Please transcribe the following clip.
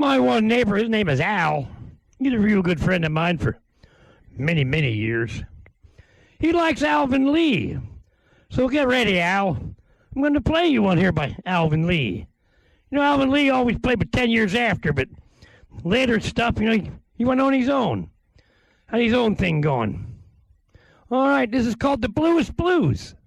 My one neighbor, his name is Al. He's a real good friend of mine for many, many years. He likes Alvin Lee. So get ready, Al. I'm going to play you one here by Alvin Lee. You know, Alvin Lee always played with 10 years after, but later stuff, he went on his own. Had his own thing going. All right, this is called The Bluest Blues.